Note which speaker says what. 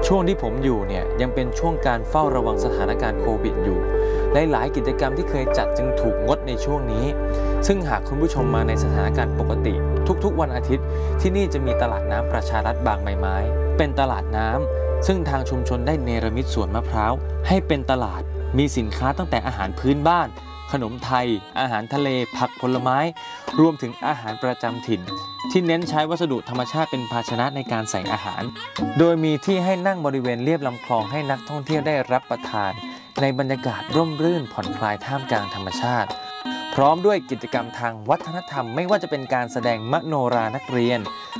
Speaker 1: ช่วงที่ผมอยู่เนี่ยยังเป็นช่วงการเฝ้าระวังสถานการณ์โควิดอยู่หลายๆกิจกรรมที่เคยจัดจึงถูกงดในช่วงนี้ซึ่งหากคุณผู้ชมมาในสถานการณ์ปกติทุกๆวันอาทิตย์ที่นี่จะมีตลาดน้ำประชารัฐบางใบไม้เป็นตลาดน้ำซึ่งทางชุมชนได้เนรมิตสวนมะพร้าวให้เป็นตลาดมีสินค้าตั้งแต่อาหารพื้นบ้านขนมไทยอาหารทะเลผักผลไม้รวมถึงอาหารประจำถิ่นที่เน้นใช้วัสดุธรรมชาติเป็นภาชนะในการใส่อาหารโดยมีที่ให้นั่งบริเวณเลียบลำคลองให้นักท่องเที่ยวได้รับประทานในบรรยากาศร่มรื่นผ่อนคลายท่ามกลางธรรมชาติพร้อมด้วยกิจกรรมทางวัฒนธรรมไม่ว่าจะเป็นการแสดงมโนรานักเรียน